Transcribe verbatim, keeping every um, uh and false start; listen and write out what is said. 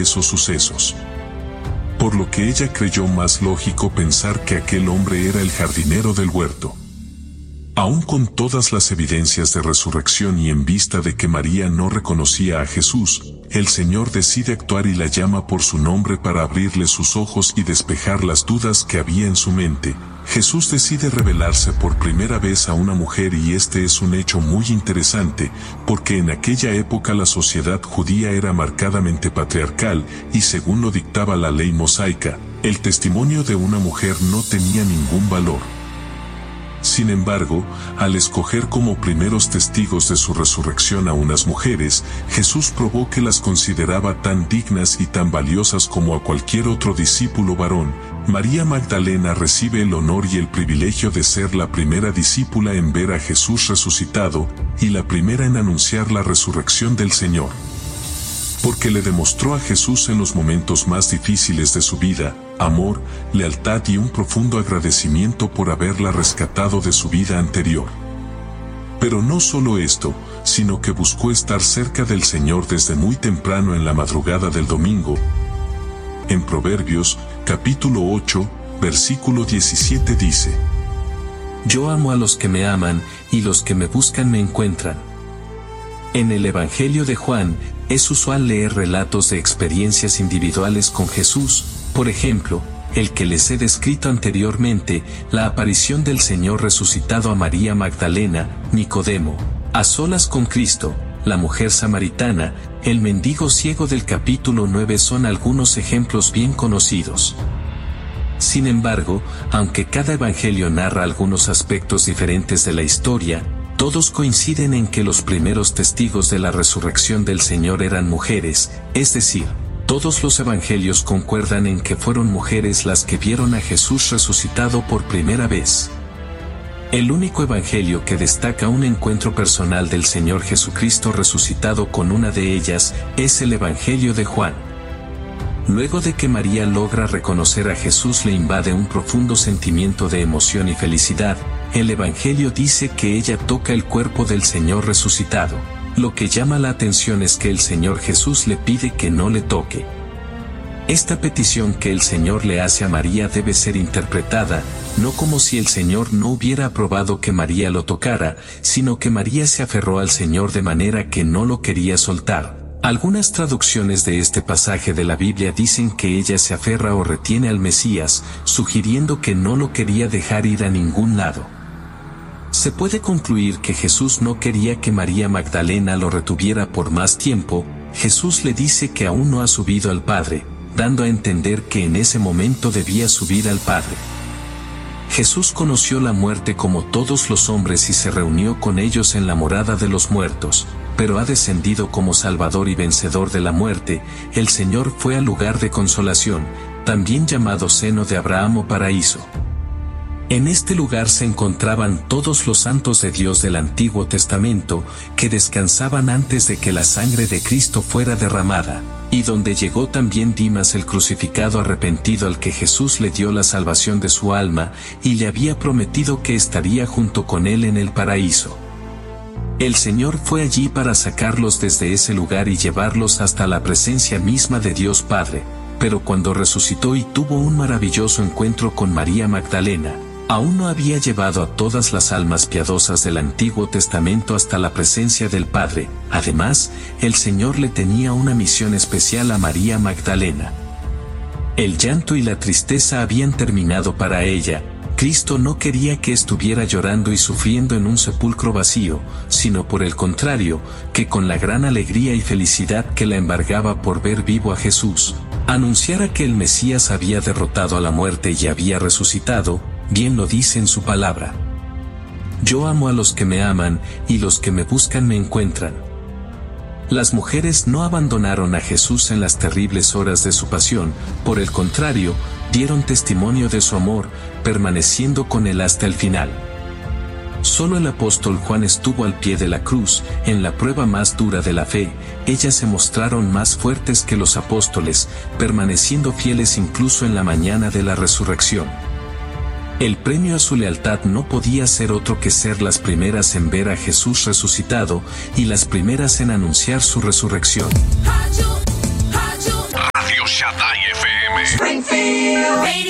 esos sucesos. Por lo que ella creyó más lógico pensar que aquel hombre era el jardinero del huerto. Aún con todas las evidencias de resurrección y en vista de que María no reconocía a Jesús, el Señor decide actuar y la llama por su nombre para abrirle sus ojos y despejar las dudas que había en su mente. Jesús decide revelarse por primera vez a una mujer y este es un hecho muy interesante, porque en aquella época la sociedad judía era marcadamente patriarcal y según lo dictaba la ley mosaica, el testimonio de una mujer no tenía ningún valor. Sin embargo, al escoger como primeros testigos de su resurrección a unas mujeres, Jesús probó que las consideraba tan dignas y tan valiosas como a cualquier otro discípulo varón. María Magdalena recibe el honor y el privilegio de ser la primera discípula en ver a Jesús resucitado, y la primera en anunciar la resurrección del Señor. Porque le demostró a Jesús en los momentos más difíciles de su vida, amor, lealtad y un profundo agradecimiento por haberla rescatado de su vida anterior. Pero no solo esto, sino que buscó estar cerca del Señor desde muy temprano en la madrugada del domingo. En Proverbios, capítulo ocho, versículo diecisiete dice: Yo amo a los que me aman, y los que me buscan me encuentran. En el Evangelio de Juan, es usual leer relatos de experiencias individuales con Jesús, por ejemplo, el que les he descrito anteriormente, la aparición del Señor resucitado a María Magdalena, Nicodemo, a solas con Cristo, la mujer samaritana, el mendigo ciego del capítulo nueve son algunos ejemplos bien conocidos. Sin embargo, aunque cada evangelio narra algunos aspectos diferentes de la historia, todos coinciden en que los primeros testigos de la resurrección del Señor eran mujeres, es decir, todos los evangelios concuerdan en que fueron mujeres las que vieron a Jesús resucitado por primera vez. El único evangelio que destaca un encuentro personal del Señor Jesucristo resucitado con una de ellas es el Evangelio de Juan. Luego de que María logra reconocer a Jesús le invade un profundo sentimiento de emoción y felicidad. El Evangelio dice que ella toca el cuerpo del Señor resucitado. Lo que llama la atención es que el Señor Jesús le pide que no le toque. Esta petición que el Señor le hace a María debe ser interpretada, no como si el Señor no hubiera aprobado que María lo tocara, sino que María se aferró al Señor de manera que no lo quería soltar. Algunas traducciones de este pasaje de la Biblia dicen que ella se aferra o retiene al Mesías, sugiriendo que no lo quería dejar ir a ningún lado. Se puede concluir que Jesús no quería que María Magdalena lo retuviera por más tiempo. Jesús le dice que aún no ha subido al Padre, dando a entender que en ese momento debía subir al Padre. Jesús conoció la muerte como todos los hombres y se reunió con ellos en la morada de los muertos, pero ha descendido como Salvador y vencedor de la muerte. El Señor fue al lugar de consolación, también llamado seno de Abraham o paraíso. En este lugar se encontraban todos los santos de Dios del Antiguo Testamento, que descansaban antes de que la sangre de Cristo fuera derramada, y donde llegó también Dimas el crucificado arrepentido al que Jesús le dio la salvación de su alma, y le había prometido que estaría junto con él en el paraíso. El Señor fue allí para sacarlos desde ese lugar y llevarlos hasta la presencia misma de Dios Padre, pero cuando resucitó y tuvo un maravilloso encuentro con María Magdalena, aún no había llevado a todas las almas piadosas del Antiguo Testamento hasta la presencia del Padre. Además, el Señor le tenía una misión especial a María Magdalena. El llanto y la tristeza habían terminado para ella. Cristo no quería que estuviera llorando y sufriendo en un sepulcro vacío, sino por el contrario, que con la gran alegría y felicidad que la embargaba por ver vivo a Jesús, anunciara que el Mesías había derrotado a la muerte y había resucitado. Bien lo dice en su palabra. Yo amo a los que me aman, y los que me buscan me encuentran. Las mujeres no abandonaron a Jesús en las terribles horas de su pasión, por el contrario, dieron testimonio de su amor, permaneciendo con él hasta el final. Solo el apóstol Juan estuvo al pie de la cruz, en la prueba más dura de la fe. Ellas se mostraron más fuertes que los apóstoles, permaneciendo fieles incluso en la mañana de la resurrección. El premio a su lealtad no podía ser otro que ser las primeras en ver a Jesús resucitado, y las primeras en anunciar su resurrección. El Shaddai F M. Springfield.